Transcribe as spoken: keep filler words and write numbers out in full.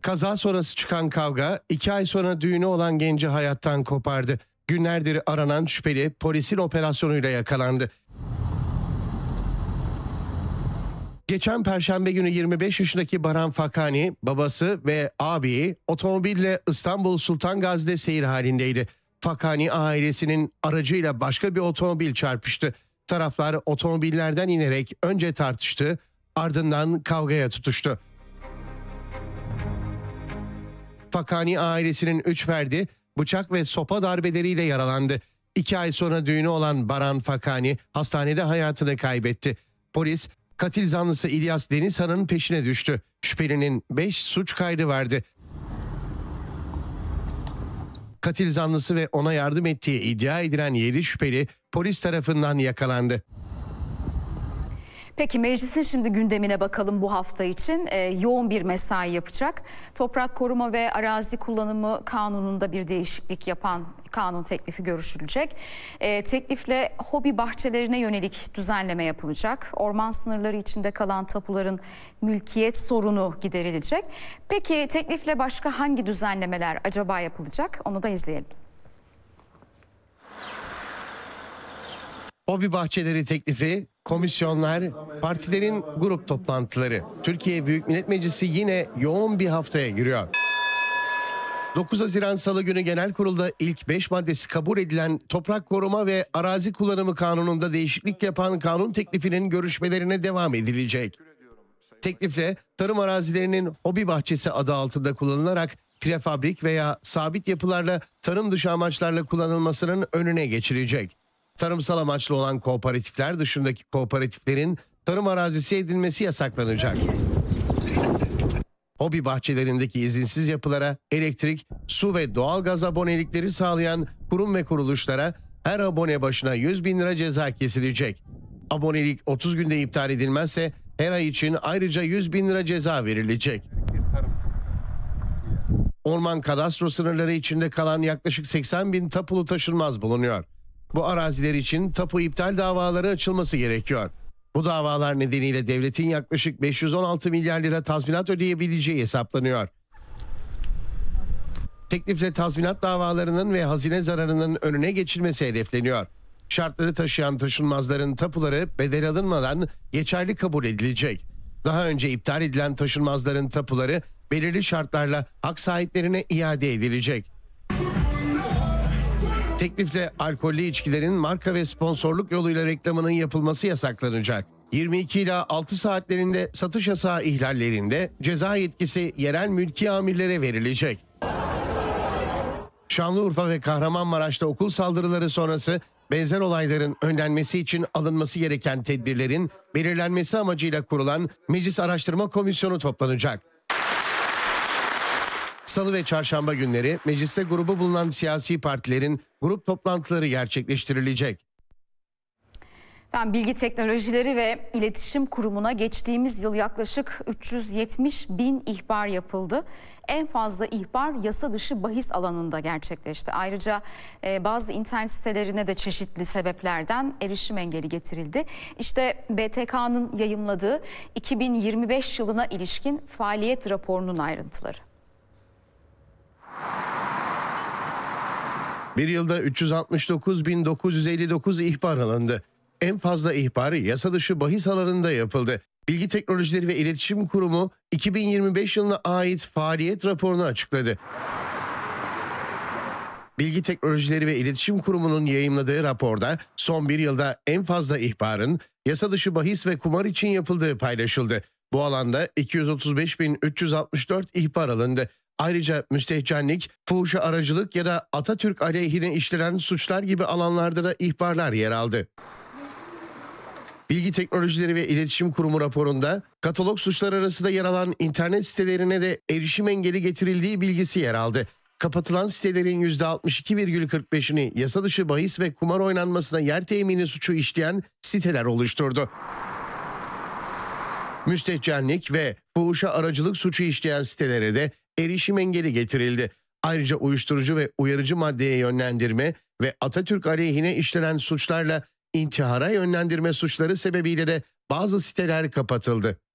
Kaza sonrası çıkan kavga iki ay sonra düğünü olan genci hayattan kopardı. Günlerdir aranan şüpheli polisin operasyonuyla yakalandı. Geçen Perşembe günü yirmi beş yaşındaki Baran Fakani, babası ve abiyi otomobille İstanbul Sultan Gazi'de seyir halindeydi. Fakani ailesinin aracıyla başka bir otomobil çarpıştı. Taraflar otomobillerden inerek önce tartıştı, ardından kavgaya tutuştu. Fakani ailesinin üç ferdi bıçak ve sopa darbeleriyle yaralandı. İki ay sonra düğünü olan Baran Fakani hastanede hayatını kaybetti. Polis, katil zanlısı İlyas Denizhan'ın peşine düştü. Şüphelinin beş suç kaydı vardı. Katil zanlısı ve ona yardım ettiği iddia edilen yedi şüpheli polis tarafından yakalandı. Peki meclisin şimdi gündemine bakalım bu hafta için. Ee, yoğun bir mesai yapacak. Toprak Koruma ve Arazi Kullanımı Kanunu'nda bir değişiklik yapan kanun teklifi görüşülecek. Ee, teklifle hobi bahçelerine yönelik düzenleme yapılacak. Orman sınırları içinde kalan tapuların mülkiyet sorunu giderilecek. Peki teklifle başka hangi düzenlemeler acaba yapılacak? Onu da izleyelim. Hobi bahçeleri teklifi, komisyonlar, partilerin grup toplantıları. Türkiye Büyük Millet Meclisi yine yoğun bir haftaya giriyor. dokuz Haziran Salı günü genel kurulda ilk beş maddesi kabul edilen Toprak Koruma ve Arazi Kullanımı Kanunu'nda değişiklik yapan kanun teklifinin görüşmelerine devam edilecek. Teklifle tarım arazilerinin hobi bahçesi adı altında kullanılarak prefabrik veya sabit yapılarla tarım dışı amaçlarla kullanılmasının önüne geçilecek. Tarımsal amaçlı olan kooperatifler dışındaki kooperatiflerin tarım arazisi edilmesi yasaklanacak. Hobi bahçelerindeki izinsiz yapılara elektrik, su ve doğalgaz abonelikleri sağlayan kurum ve kuruluşlara her abone başına yüz bin lira ceza kesilecek. Abonelik otuz günde iptal edilmezse her ay için ayrıca yüz bin lira ceza verilecek. Orman kadastro sınırları içinde kalan yaklaşık seksen bin tapulu taşınmaz bulunuyor. Bu araziler için tapu iptal davaları açılması gerekiyor. Bu davalar nedeniyle devletin yaklaşık beş yüz on altı milyar lira tazminat ödeyebileceği hesaplanıyor. Teklifle tazminat davalarının ve hazine zararının önüne geçilmesi hedefleniyor. Şartları taşıyan taşınmazların tapuları bedel alınmadan geçerli kabul edilecek. Daha önce iptal edilen taşınmazların tapuları belirli şartlarla hak sahiplerine iade edilecek. Teklifle alkollü içkilerin marka ve sponsorluk yoluyla reklamının yapılması yasaklanacak. yirmi iki ila altı saatlerinde satış yasağı ihlallerinde ceza yetkisi yerel mülki amirlere verilecek. Şanlıurfa ve Kahramanmaraş'ta okul saldırıları sonrası benzer olayların önlenmesi için alınması gereken tedbirlerin belirlenmesi amacıyla kurulan Meclis Araştırma Komisyonu toplanacak. Salı ve çarşamba günleri mecliste grubu bulunan siyasi partilerin grup toplantıları gerçekleştirilecek. Ben Bilgi Teknolojileri ve İletişim Kurumu'na geçtiğimiz yıl yaklaşık üç yüz yetmiş bin ihbar yapıldı. En fazla ihbar yasa dışı bahis alanında gerçekleşti. Ayrıca e, bazı internet sitelerine de çeşitli sebeplerden erişim engeli getirildi. İşte B T K'nın yayımladığı iki bin yirmi beş yılına ilişkin faaliyet raporunun ayrıntıları. Bir yılda üç yüz altmış dokuz bin dokuz yüz elli dokuz ihbar alındı. En fazla ihbar yasa dışı bahis alanında yapıldı. Bilgi Teknolojileri ve İletişim Kurumu iki bin yirmi beş yılına ait faaliyet raporunu açıkladı. Bilgi Teknolojileri ve İletişim Kurumu'nun yayımladığı raporda son bir yılda en fazla ihbarın yasa dışı bahis ve kumar için yapıldığı paylaşıldı. Bu alanda iki yüz otuz beş bin üç yüz altmış dört ihbar alındı. Ayrıca müstehcenlik, fuhuşa aracılık ya da Atatürk aleyhine işlenen suçlar gibi alanlarda da ihbarlar yer aldı. Bilgi Teknolojileri ve İletişim Kurumu raporunda katalog suçlar arasında yer alan internet sitelerine de erişim engeli getirildiği bilgisi yer aldı. Kapatılan sitelerin yüzde altmış iki virgül kırk beşini yasa dışı bahis ve kumar oynanmasına yer temini suçu işleyen siteler oluşturdu. Müstehcenlik ve fuhuşa aracılık suçu işleyen sitelere de erişim engeli getirildi. Ayrıca uyuşturucu ve uyarıcı maddeye yönlendirme ve Atatürk aleyhine işlenen suçlarla intihara yönlendirme suçları sebebiyle de bazı siteler kapatıldı.